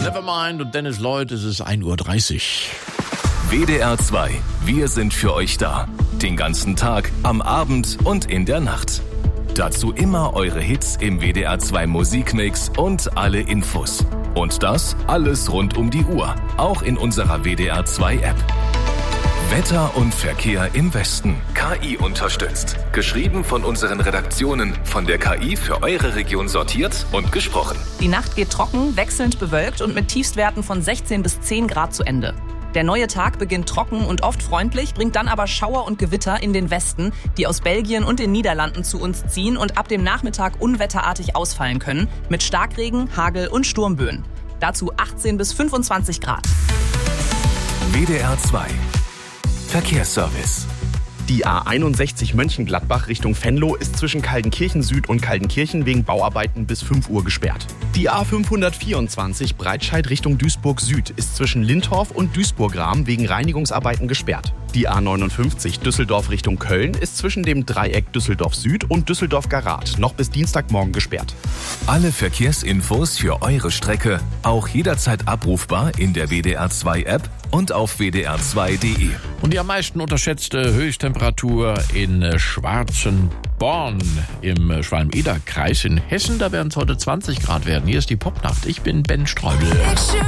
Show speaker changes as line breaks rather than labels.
Nevermind und Dennis Lloyd, es ist 1:30 Uhr.
WDR 2, wir sind für euch da. Den ganzen Tag, am Abend und in der Nacht. Dazu immer eure Hits im WDR 2 Musikmix und alle Infos. Und das alles rund um die Uhr, auch in unserer WDR 2 App. Wetter und Verkehr im Westen. KI unterstützt. Geschrieben von unseren Redaktionen. Von der KI für eure Region sortiert und gesprochen.
Die Nacht geht trocken, wechselnd bewölkt und mit Tiefstwerten von 16 bis 10 Grad zu Ende. Der neue Tag beginnt trocken und oft freundlich, bringt dann aber Schauer und Gewitter in den Westen, die aus Belgien und den Niederlanden zu uns ziehen und ab dem Nachmittag unwetterartig ausfallen können, mit Starkregen, Hagel und Sturmböen. Dazu 18 bis 25 Grad.
WDR 2 Verkehrsservice.
Die A61 Mönchengladbach Richtung Venlo ist zwischen Kaldenkirchen Süd und Kaldenkirchen wegen Bauarbeiten bis 5 Uhr gesperrt. Die A524 Breitscheid Richtung Duisburg Süd ist zwischen Lindorf und Duisburg-Rahm wegen Reinigungsarbeiten gesperrt. Die A59 Düsseldorf Richtung Köln ist zwischen dem Dreieck Düsseldorf Süd und Düsseldorf-Garat noch bis Dienstagmorgen gesperrt.
Alle Verkehrsinfos für eure Strecke auch jederzeit abrufbar in der WDR 2 App und auf wdr2.de.
Und die am meisten unterschätzte Höchsttemperatur in Schwarzenborn im Schwalm-Eder-Kreis in Hessen. Da werden es heute 20 Grad werden. Hier ist die Popnacht. Ich bin Ben Streubel.